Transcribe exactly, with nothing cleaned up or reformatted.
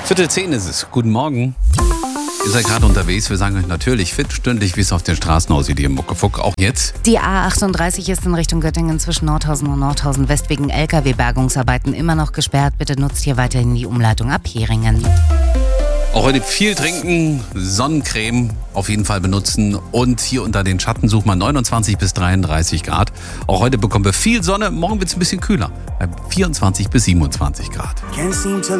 Viertel zehn ist es. Guten Morgen. Ihr seid gerade unterwegs. Wir sagen euch natürlich fit, stündlich, wie es auf den Straßen aussieht hier im Muckefuck. Auch jetzt. Die A achtunddreißig ist in Richtung Göttingen zwischen Nordhausen und Nordhausen West wegen L K W-Bergungsarbeiten immer noch gesperrt. Bitte nutzt hier weiterhin die Umleitung ab Heringen. Auch heute viel trinken, Sonnencreme auf jeden Fall benutzen und hier unter den Schatten sucht man neunundzwanzig bis dreiunddreißig Grad. Auch heute bekommen wir viel Sonne, morgen wird es ein bisschen kühler, bei vierundzwanzig bis siebenundzwanzig Grad.